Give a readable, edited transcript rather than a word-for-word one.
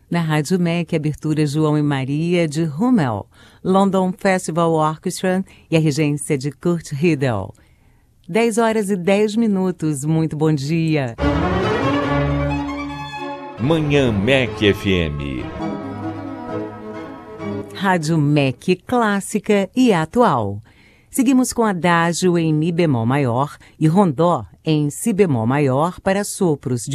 Na Rádio MEC, abertura João e Maria de Hummel, London Festival Orchestra e a regência de Kurt Riedel. 10h10, muito bom dia. Manhã MEC FM. Rádio MEC clássica e atual. Seguimos com adágio em Mi bemol maior e rondó em Si bemol maior para sopros de